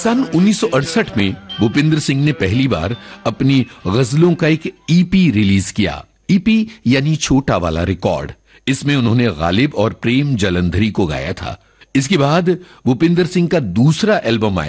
सन 1968 में भूपिंदर सिंह ने पहली बार अपनी गजलों का एक ईपी रिलीज किया। ईपी यानी छोटा वाला रिकॉर्ड। इसमें उन्होंने गालिब और प्रेम जलंधरी को गाया था। इसके बाद भूपिंदर सिंह का दूसरा एल्बम आया